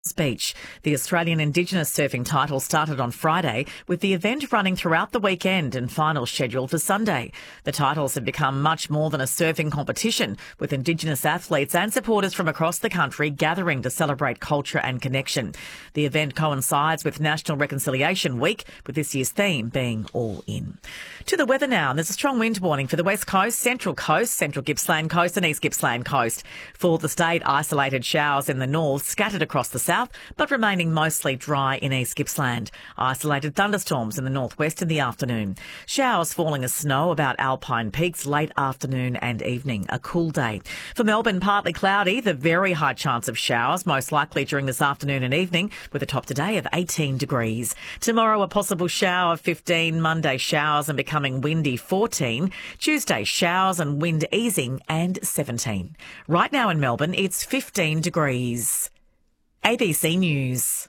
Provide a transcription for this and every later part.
Beach. The Australian Indigenous surfing title started on Friday, with the event running throughout the weekend and finals scheduled for Sunday. The titles have become much more than a surfing competition, with Indigenous athletes and supporters from across the country gathering to celebrate culture and connection. The event coincides with National Reconciliation Week, with this year's theme being All In. To the weather now. There's a strong wind warning for the West Coast, Central Coast, Central Gippsland Coast and East Gippsland Coast. For the state, isolated showers in the north, scattered across the south, but remaining mostly dry in East Gippsland. Isolated thunderstorms in the northwest in the afternoon. Showers falling as snow about Alpine Peaks late afternoon and evening. A cool day. For Melbourne, partly cloudy, the very high chance of showers, most likely during this afternoon and evening, with a top today of 18 degrees. Tomorrow, a possible shower of 15. Monday, showers and becoming windy 14. Tuesday, showers and wind easing and 17. Right now in Melbourne, it's 15 degrees. ABC News.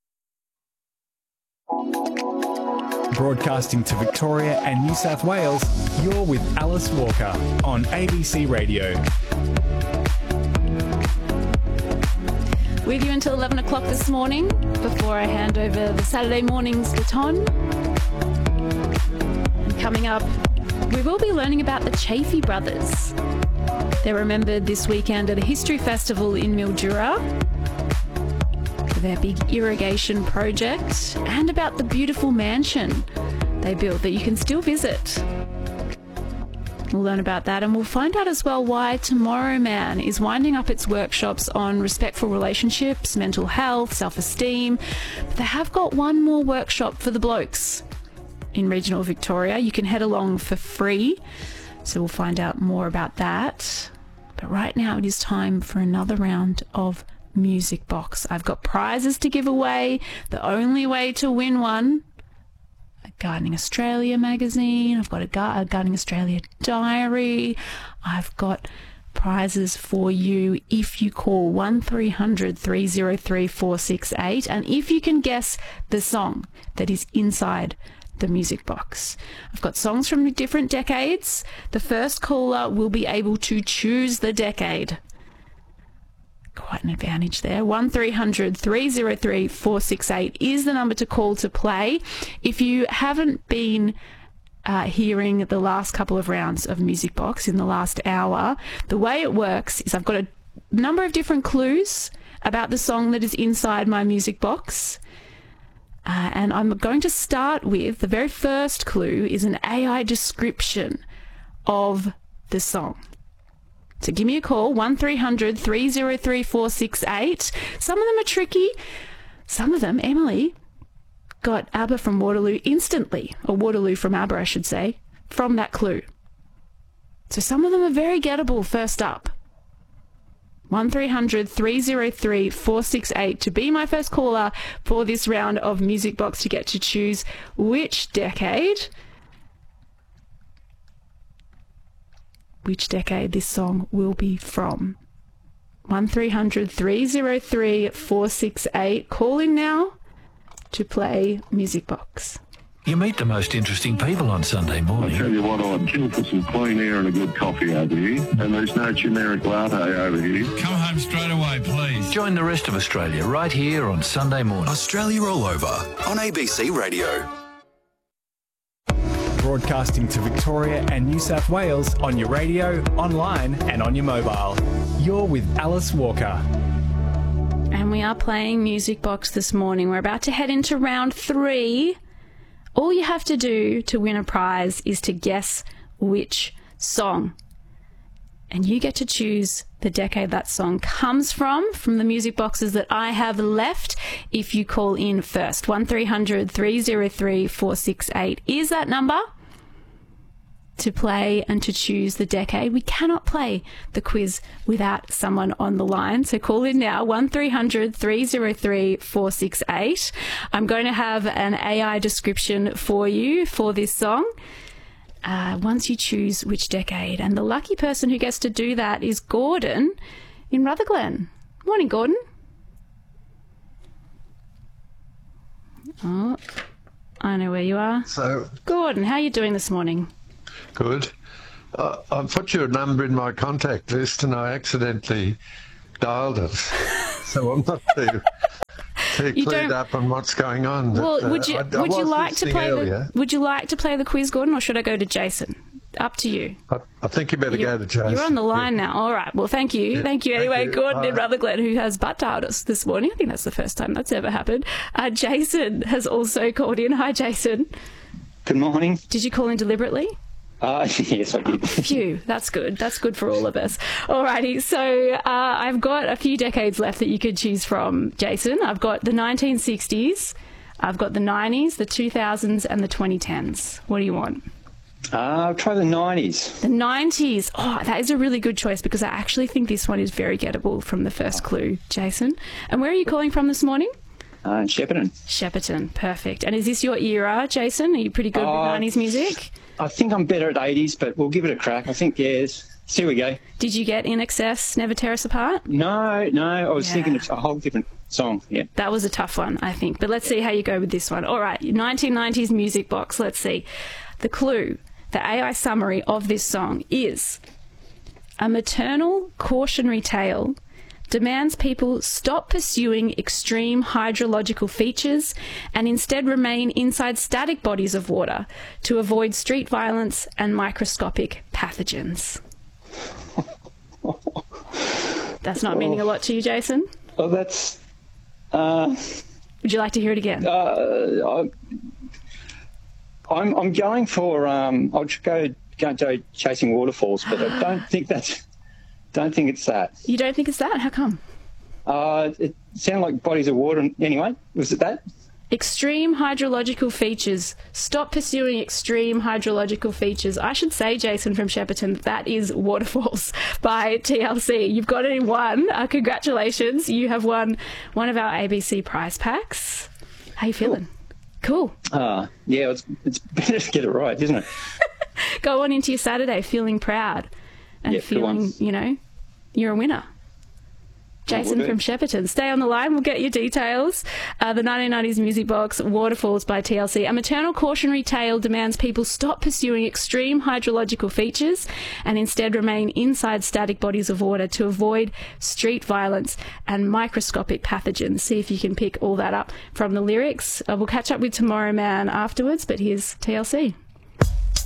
Broadcasting to Victoria and New South Wales, you're with Alice Walker on ABC Radio. With you until 11 o'clock this morning, before I hand over the Saturday morning's baton. And coming up, we will be learning about the Chaffey brothers. They're remembered this weekend at a history festival in Mildura, their big irrigation project, and about the beautiful mansion they built that you can still visit. We'll learn about that, and we'll find out as well why Tomorrow Man is winding up its workshops on respectful relationships, mental health, self-esteem. But they have got one more workshop for the blokes in regional Victoria. You can head along for free, so we'll find out more about that. But right now it is time for another round of Music Box. I've got prizes to give away. The only way to win one, a Gardening Australia magazine. I've got a Gardening Australia diary. I've got prizes for you if you call 1300 303 468, and if you can guess the song that is inside the Music Box. I've got songs from different decades. The first caller will be able to choose the decade. Quite an advantage there. 1300 303 468 is the number to call to play. If you haven't been hearing the last couple of rounds of Music Box in the last hour, the way it works is I've got a number of different clues about the song that is inside my Music Box. And I'm going to start with, the very first clue is an AI description of the song. So give me a call, 1300 303 468. Some of them are tricky. Some of them, Emily got ABBA from Waterloo instantly, or Waterloo from ABBA, I should say, from that clue. So some of them are very gettable first up. 1300 303 468 to be my first caller for this round of Music Box to get to choose which decade this song will be from. 1300 303 468. Call in now to play Music Box. You meet the most interesting people on Sunday morning. I tell you what, I'd kill for some clean air and a good coffee over here, and there's no generic latte over here. Come home straight away, please. Join the rest of Australia right here on Sunday morning. Australia All Over on ABC Radio. Broadcasting to Victoria and New South Wales on your radio, online and on your mobile. You're with Alice Walker. And we are playing Music Box this morning. We're about to head into round 3. All you have to do to win a prize is to guess which song. And you get to choose the decade that song comes from the music boxes that I have left if you call in first. 1300 303 468 is that number to play and to choose the decade. We cannot play the quiz without someone on the line, so call in now, 1300 303 468. I'm going to have an AI description for you for this song once you choose which decade, and the lucky person who gets to do that is Gordon in Rutherglen. Morning, Gordon. Oh, I know where you are. So, Gordon, how are you doing this morning? Good. I put your number in my contact list and I accidentally dialed it. so I'm not too clued up on what's going on. Well, but, would you like to play the quiz, Gordon, or should I go to Jason? Up to you. I think you better go to Jason. You're on the line now. All right. Well, thank you. Yeah. Thank you anyway, Gordon in Rutherglen, who has butt-dialed us this morning. I think that's the first time that's ever happened. Jason has also called in. Hi, Jason. Good morning. Did you call in deliberately? Yes, I did. Phew, that's good. That's good for all of us. Alrighty, so I've got a few decades left that you could choose from, Jason. I've got the 1960s, I've got the 90s, the 2000s, and the 2010s. What do you want? I'll try the 90s. The 90s. Oh, that is a really good choice because I actually think this one is very gettable from the first clue, Jason. And where are you calling from this morning? Shepparton. Shepparton, perfect. And is this your era, Jason? Are you pretty good with 90s music? I think I'm better at 80s, but we'll give it a crack. I think, yes. See we go. Did you get In Excess, Never Tear Us Apart? No. I was thinking of a whole different song. Yeah. That was a tough one, I think. But let's see how you go with this one. All right, 1990s music box. Let's see. The clue, the AI summary of this song is: a maternal cautionary tale demands people stop pursuing extreme hydrological features and instead remain inside static bodies of water to avoid street violence and microscopic pathogens. That's not meaning a lot to you, Jason? Well, that's... Would you like to hear it again? I'm going for... I'll just go Chasing Waterfalls, but I don't think it's that. You don't think it's that? How come? It sounded like bodies of water. Anyway, was it that? Extreme hydrological features. Stop pursuing extreme hydrological features. I should say, Jason from Shepparton, that is Waterfalls by TLC. You've got it in one. Congratulations. You have won one of our ABC prize packs. How you feeling? Cool. Yeah, it's better to get it right, isn't it? Go on into your Saturday feeling proud and feeling, you're a winner. Jason from Shepparton. Stay on the line. We'll get your details. The 1990s music box, Waterfalls by TLC. A maternal cautionary tale demands people stop pursuing extreme hydrological features and instead remain inside static bodies of water to avoid street violence and microscopic pathogens. See if you can pick all that up from the lyrics. We'll catch up with Tomorrow Man afterwards, but here's TLC.